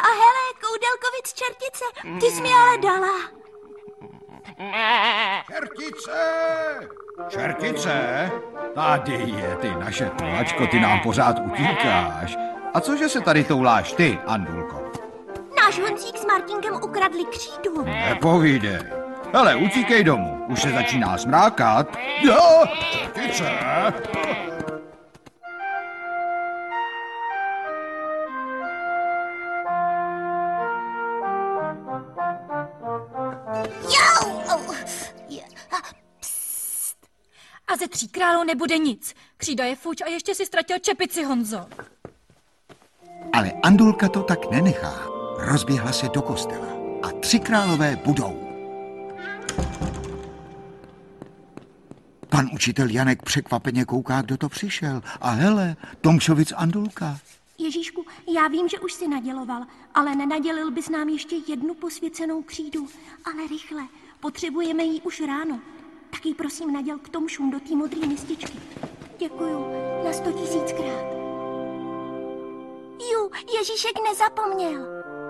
A hele, Koudelkovic čertice, ty jsi mi ale dala. Čertice! Čertice? Tady je, ty naše tlačko, ty nám pořád utíkáš. A cože se tady touláš ty, Andulko? Náš Honzík s Martinkem ukradli křídu. Nepovídej. Hele, utíkej domů, už se začíná smrákat. Jo, čertice! A ze Tří králů nebude nic. Křída je fuč a ještě si ztratil čepici, Honzo. Ale Andulka to tak nenechá. Rozběhla se do kostela a 3 králové budou. Pan učitel Janek překvapeně kouká, kdo to přišel. A hele, Tomšovic Andulka. Ježíšku, já vím, že už si naděloval, ale nenadělil bys nám ještě jednu posvěcenou křídu. Ale rychle, potřebujeme ji už ráno. Tak ji prosím naděl k Tomšům do té modré mističky. Děkuju, na 100 000krát. Ju, Ježíšek nezapomněl.